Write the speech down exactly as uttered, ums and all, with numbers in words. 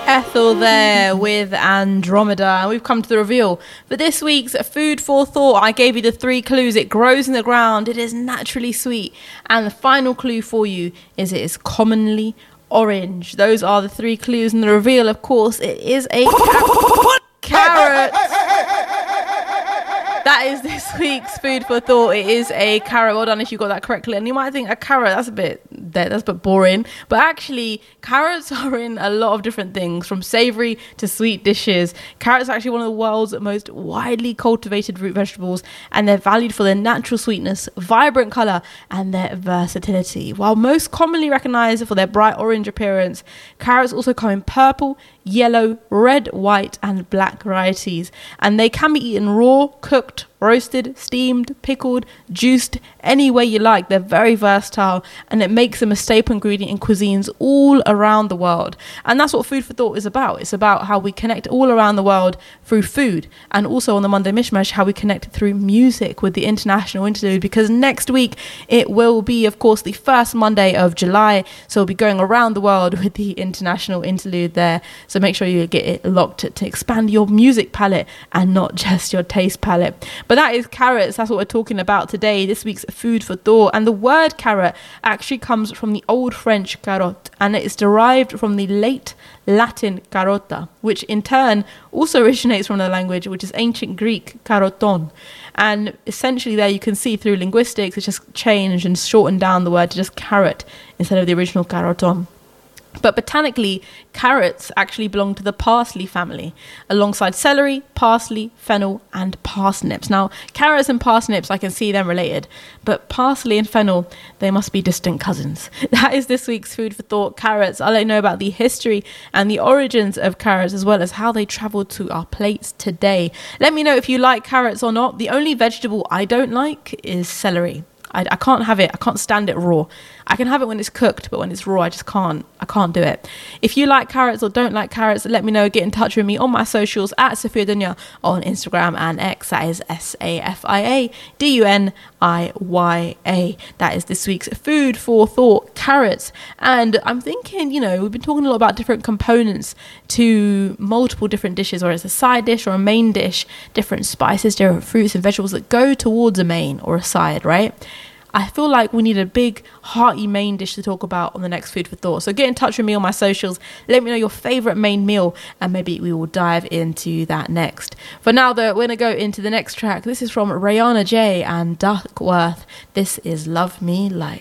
Ethel there with Andromeda, and we've come to the reveal for this week's food for thought. I gave you the three clues. It grows in the ground, it is naturally sweet, and the final clue for you is it is commonly orange. Those are the three clues, and the reveal, of course, it is a car- carrot. That is this week's food for thought. It is a carrot. Well done if you got that correctly. And you might think a carrot, that's a bit that's a bit boring. But actually, carrots are in a lot of different things, from savory to sweet dishes. Carrots are actually one of the world's most widely cultivated root vegetables, and they're valued for their natural sweetness, vibrant colour, and their versatility. While most commonly recognised for their bright orange appearance, carrots also come in purple, yellow, red, white, and black varieties. And they can be eaten raw, cooked, roasted, steamed, pickled, juiced, any way you like. They're very versatile, and it makes them a staple ingredient in cuisines all around the world. And that's what Food for Thought is about. It's about how we connect all around the world through food, and also on the Monday Mishmash, how we connect through music with the International Interlude, because next week it will be, of course, the first Monday of July, so we'll be going around the world with the International Interlude there. So make sure you get it locked to expand your music palette and not just your taste palette. But that is carrots. That's what we're talking about today, this week's food for thought. And the word carrot actually comes from the Old French carotte, and it is derived from the late Latin carota, which in turn also originates from the language which is ancient Greek karoton. And essentially there you can see through linguistics it's just changed and shortened down the word to just carrot instead of the original karoton. But botanically, carrots actually belong to the parsley family, alongside celery, parsley, fennel, and parsnips. Now, carrots and parsnips, I can see them related, but parsley and fennel, they must be distant cousins. That is this week's Food for Thought, carrots. I'll let you know about the history and the origins of carrots, as well as how they travelled to our plates today. Let me know if you like carrots or not. The only vegetable I don't like is celery. I, I can't have it. I can't stand it raw. I can have it when it's cooked, but when it's raw, I just can't. I can't do it. If you like carrots or don't like carrots, let me know. Get in touch with me on my socials at Safia Dunya on Instagram and X. That is S A F I A D U N I Y A. That is this week's Food for Thought, carrots. And I'm thinking, you know, we've been talking a lot about different components to multiple different dishes, or it's a side dish or a main dish, different spices, different fruits and vegetables that go towards a main or a side, right? I feel like we need a big, hearty main dish to talk about on the next Food for Thought. So get in touch with me on my socials. Let me know your favourite main meal, and maybe we will dive into that next. For now, though, we're going to go into the next track. This is from Rihanna J and Duckworth. This is Love Me Like.